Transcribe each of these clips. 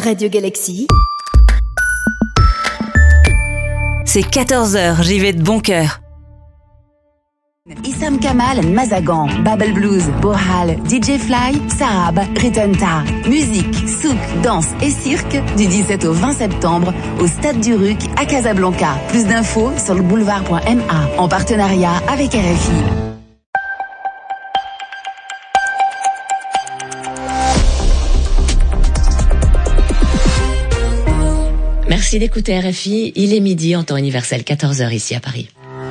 Radio Galaxy. C'est 14h, j'y vais de bon cœur. Issam Kamal, Mazagan, Babel Blues, Bohal, DJ Fly, Sarab, Ritanta. Musique, souk, danse et cirque du 17 au 20 septembre au Stade du Ruc à Casablanca. Plus d'infos sur le boulevard.ma en partenariat avec RFI. Merci d'écouter RFI. Il est midi en temps universel, 14h ici à Paris.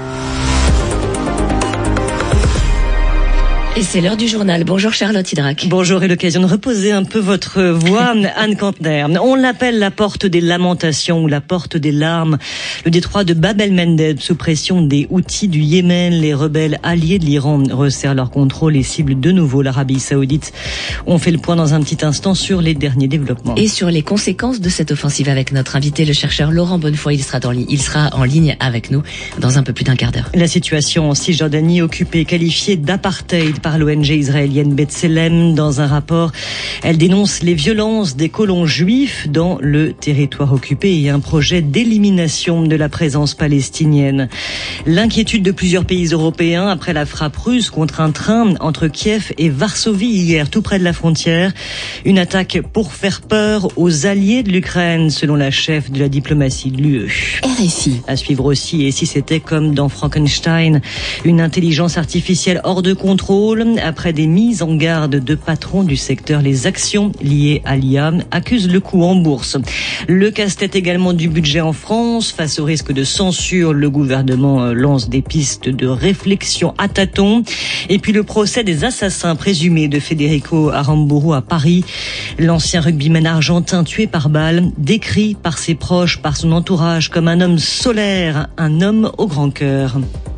Et c'est l'heure du journal. Bonjour Charlotte Hydrac. Bonjour, et l'occasion de reposer un peu votre voix, Anne Kantner. On l'appelle la porte des lamentations ou la porte des larmes. Le détroit de Bab el-Mandeb sous pression des Houthis du Yémen. Les rebelles alliés de l'Iran resserrent leur contrôle et ciblent de nouveau l'Arabie Saoudite. On fait le point dans un petit instant sur les derniers développements. Et sur les conséquences de cette offensive avec notre invité, le chercheur Laurent Bonnefoy. Il sera en ligne avec nous dans un peu plus d'un quart d'heure. La situation en Cisjordanie occupée, qualifiée d'apartheid par l'ONG israélienne B'Tselem. Dans un rapport, elle dénonce les violences des colons juifs dans le territoire occupé et un projet d'élimination de la présence palestinienne. L'inquiétude de plusieurs pays européens après la frappe russe contre un train entre Kiev et Varsovie hier, tout près de la frontière. Une attaque pour faire peur aux alliés de l'Ukraine, selon la chef de la diplomatie de l'UE. RFI. À suivre aussi, et si c'était comme dans Frankenstein, une intelligence artificielle hors de contrôle. Après des mises en garde de patrons du secteur, les actions liées à l'IA accusent le coup en bourse. Le casse-tête également du budget en France. Face au risque de censure, le gouvernement lance des pistes de réflexion à tâtons. Et puis le procès des assassins présumés de Federico Aramburu à Paris. L'ancien rugbyman argentin tué par balle, décrit par ses proches, par son entourage comme un homme solaire, un homme au grand cœur.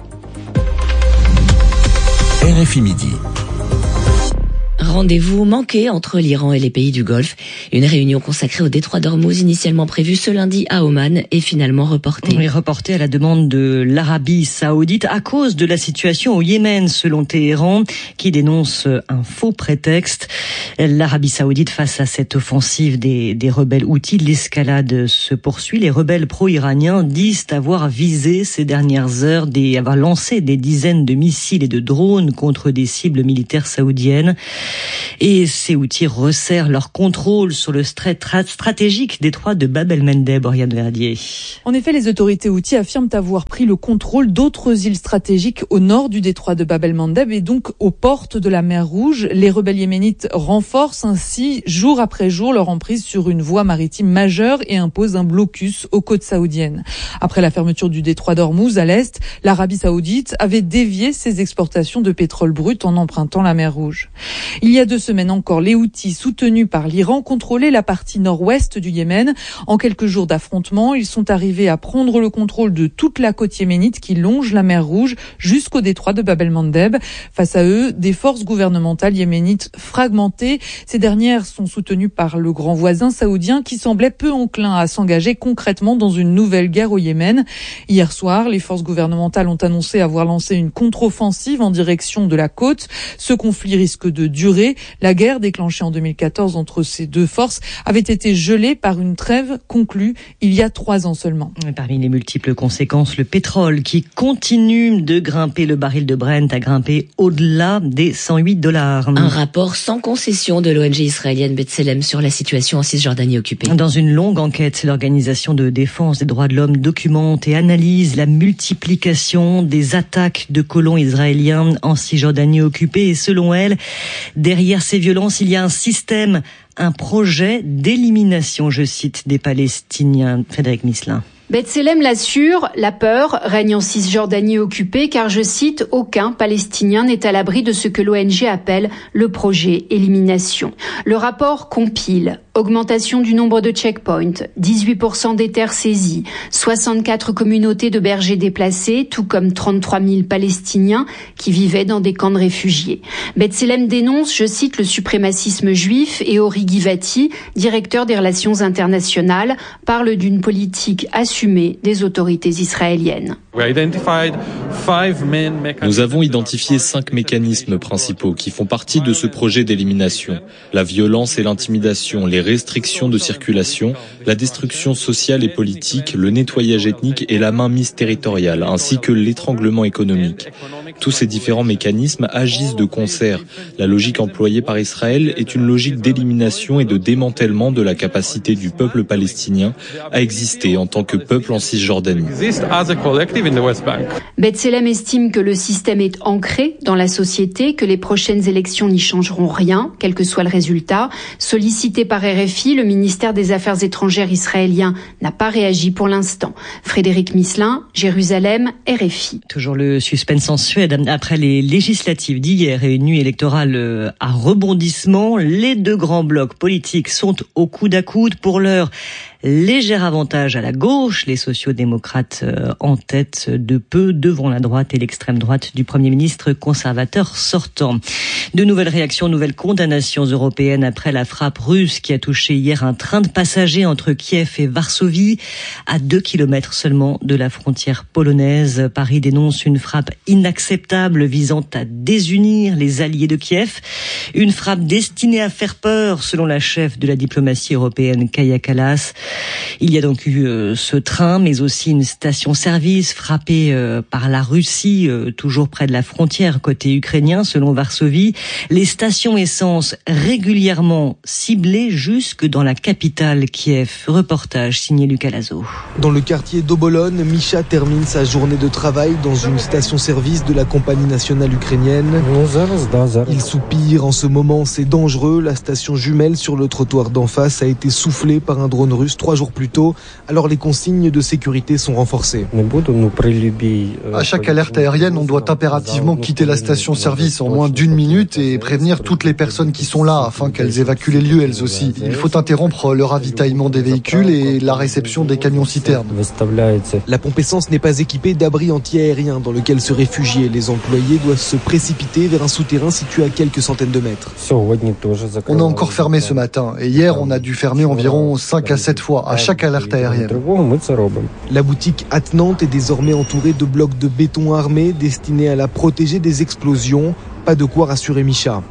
RFI Midi. Rendez-vous manqué entre l'Iran et les pays du Golfe. Une réunion consacrée au détroit d'Ormuz, initialement prévue ce lundi à Oman, est finalement reportée. Oui, reportée à la demande de l'Arabie Saoudite à cause de la situation au Yémen, selon Téhéran, qui dénonce un faux prétexte. L'Arabie Saoudite, face à cette offensive des rebelles Houthis, l'escalade se poursuit. Les rebelles pro-iraniens disent avoir visé ces dernières heures, avoir lancé des dizaines de missiles et de drones contre des cibles militaires saoudiennes. Et ces Houthis resserrent leur contrôle sur le stratégique détroit de Bab el-Mandeb, Oriane Verdier. En effet, les autorités Houthis affirment avoir pris le contrôle d'autres îles stratégiques au nord du détroit de Bab el-Mandeb et donc aux portes de la mer Rouge. Les rebelles yéménites renforcent ainsi jour après jour leur emprise sur une voie maritime majeure et imposent un blocus aux côtes saoudiennes. Après la fermeture du détroit d'Ormuz à l'est, l'Arabie Saoudite avait dévié ses exportations de pétrole brut en empruntant la mer Rouge. Il y a 2 semaines encore, les Houthis, soutenus par l'Iran, contrôlaient la partie nord-ouest du Yémen. En quelques jours d'affrontement, ils sont arrivés à prendre le contrôle de toute la côte yéménite qui longe la mer Rouge jusqu'au détroit de Bab el-Mandeb. Face à eux, des forces gouvernementales yéménites fragmentées. Ces dernières sont soutenues par le grand voisin saoudien qui semblait peu enclin à s'engager concrètement dans une nouvelle guerre au Yémen. Hier soir, les forces gouvernementales ont annoncé avoir lancé une contre-offensive en direction de la côte. Ce conflit risque de durer. La guerre déclenchée en 2014 entre ces deux forces avait été gelée par une trêve conclue il y a 3 ans seulement. Parmi les multiples conséquences, le pétrole qui continue de grimper, le baril de Brent a grimpé au-delà des $108. Un rapport sans concession de l'ONG israélienne B'Tselem sur la situation en Cisjordanie occupée. Dans une longue enquête, l'organisation de défense des droits de l'homme documente et analyse la multiplication des attaques de colons israéliens en Cisjordanie occupée. Et selon elle, derrière ces violences, il y a un système, un projet d'élimination, je cite, des Palestiniens. Frédéric Misselin. B'Tselem l'assure, la peur règne en Cisjordanie occupée car, je cite, aucun Palestinien n'est à l'abri de ce que l'ONG appelle le projet élimination. Le rapport compile augmentation du nombre de checkpoints, 18% des terres saisies, 64 communautés de bergers déplacés, tout comme 33 000 Palestiniens qui vivaient dans des camps de réfugiés. B'Tselem dénonce, je cite, le suprémacisme juif et Ori Givati, directeur des relations internationales, parle d'une politique assumée des autorités israéliennes. Nous avons identifié 5 mécanismes principaux qui font partie de ce projet d'élimination. La violence et l'intimidation, les restrictions de circulation, la destruction sociale et politique, le nettoyage ethnique et la mainmise territoriale, ainsi que l'étranglement économique. Tous ces différents mécanismes agissent de concert. La logique employée par Israël est une logique d'élimination et de démantèlement de la capacité du peuple palestinien à exister en tant que peuple en Cisjordanie. B'Tselem estime que le système est ancré dans la société, que les prochaines élections n'y changeront rien, quel que soit le résultat. Sollicité par RFI, le ministère des Affaires étrangères israélien n'a pas réagi pour l'instant. Frédéric Misselin, Jérusalem, RFI. Toujours le suspense en Suède. Après les législatives d'hier et une nuit électorale à rebondissement, les deux grands blocs politiques sont au coude à coude. Pour l'heure, léger avantage à la gauche, les sociaux-démocrates en tête de peu devant la droite et l'extrême droite du Premier ministre conservateur sortant. De nouvelles réactions, nouvelles condamnations européennes après la frappe russe qui a touché hier un train de passagers entre Kiev et Varsovie, à 2 kilomètres seulement de la frontière polonaise. Paris dénonce une frappe inacceptable visant à désunir les alliés de Kiev. Une frappe destinée à faire peur, selon la chef de la diplomatie européenne, Kaja Kallas. Il y a donc eu ce train, mais aussi une station-service frappée par la Russie, toujours près de la frontière côté ukrainien, selon Varsovie. Les stations essence régulièrement ciblées jusque dans la capitale Kiev. Reportage signé Lucas Lazo. Dans le quartier d'Obolon, Misha termine sa journée de travail dans une station-service de la compagnie nationale ukrainienne. Il soupire. En ce moment, c'est dangereux. La station jumelle sur le trottoir d'en face a été soufflée par un drone russe 3 jours plus tôt. Alors les consignes de sécurité sont renforcées. À chaque alerte aérienne, on doit impérativement quitter la station-service en moins d'1 minute et prévenir toutes les personnes qui sont là afin qu'elles évacuent les lieux elles aussi. Il faut interrompre le ravitaillement des véhicules et la réception des camions-citernes. La pompe essence n'est pas équipée d'abri anti-aérien dans lequel se réfugier. Les employés doivent se précipiter vers un souterrain situé à quelques centaines de mètres. On a encore fermé ce matin et hier on a dû fermer environ 5 à 7 fois à chaque alerte aérienne. La boutique attenante est désormais entourée de blocs de béton armés destinés à la protéger des explosions. Pas de quoi rassurer Misha.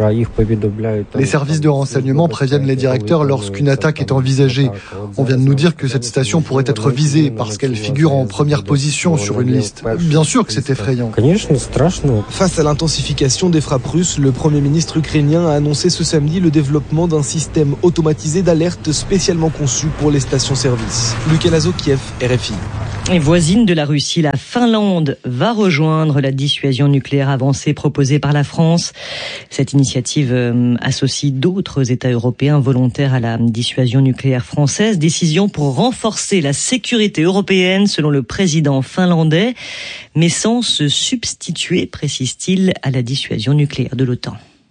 Les services de renseignement préviennent les directeurs lorsqu'une attaque est envisagée. On vient de nous dire que cette station pourrait être visée parce qu'elle figure en première position sur une liste. Bien sûr que c'est effrayant. Face à l'intensification des frappes russes, le Premier ministre ukrainien a annoncé ce samedi le développement d'un système automatisé d'alerte spécialement conçu pour les stations-service. Lucas Lazo, Kiev, RFI. Et voisine de la Russie, la Finlande va rejoindre la dissuasion nucléaire avancée proposée par la France. Cette initiative associe d'autres États européens volontaires à la dissuasion nucléaire française. Décision pour renforcer la sécurité européenne, selon le président finlandais, mais sans se substituer, précise-t-il, à la dissuasion nucléaire de l'OTAN.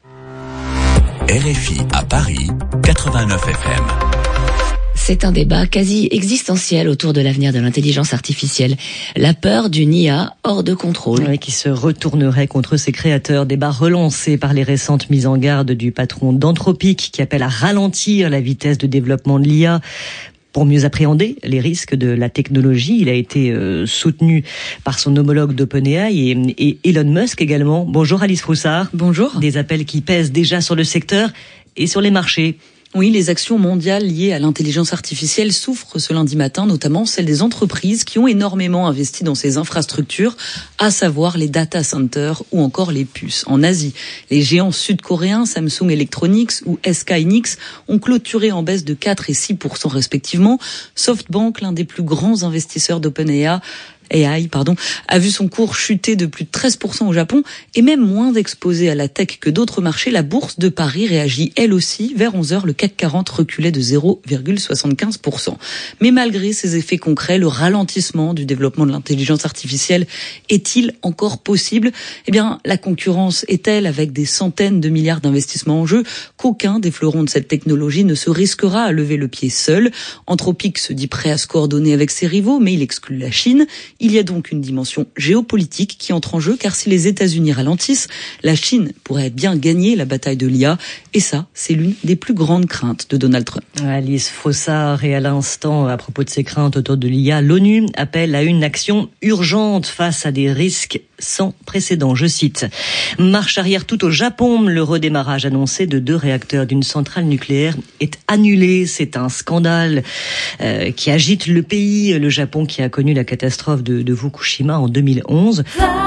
RFI à Paris, 89 FM. C'est un débat quasi existentiel autour de l'avenir de l'intelligence artificielle. La peur d'une IA hors de contrôle. Oui, qui se retournerait contre ses créateurs. Débat relancé par les récentes mises en garde du patron d'Anthropic qui appelle à ralentir la vitesse de développement de l'IA. Pour mieux appréhender les risques de la technologie, il a été soutenu par son homologue d'OpenAI et Elon Musk également. Bonjour Alice Froussard. Bonjour. Des appels qui pèsent déjà sur le secteur et sur les marchés. Oui, les actions mondiales liées à l'intelligence artificielle souffrent ce lundi matin, notamment celles des entreprises qui ont énormément investi dans ces infrastructures, à savoir les data centers ou encore les puces. En Asie, les géants sud-coréens Samsung Electronics ou SK Hynix ont clôturé en baisse de 4 et 6% respectivement. SoftBank, l'un des plus grands investisseurs d'OpenAI, a vu son cours chuter de plus de 13% au Japon et même moins exposé à la tech que d'autres marchés. La bourse de Paris réagit elle aussi. Vers 11h, le CAC 40 reculait de 0,75%. Mais malgré ces effets concrets, le ralentissement du développement de l'intelligence artificielle est-il encore possible ? Eh bien, la concurrence est telle, avec des centaines de milliards d'investissements en jeu, qu'aucun des fleurons de cette technologie ne se risquera à lever le pied seul. Anthropic se dit prêt à se coordonner avec ses rivaux, mais il exclut la Chine. Il y a donc une dimension géopolitique qui entre en jeu, car si les États-Unis ralentissent, la Chine pourrait bien gagner la bataille de l'IA. Et ça, c'est l'une des plus grandes craintes de Donald Trump. Alice Froussard, et à l'instant, à propos de ces craintes autour de l'IA, l'ONU appelle à une action urgente face à des risques sans précédent, je cite. Marche arrière tout au Japon, le redémarrage annoncé de 2 réacteurs d'une centrale nucléaire est annulé. C'est un scandale qui agite le pays, le Japon qui a connu la catastrophe de Fukushima en 2011.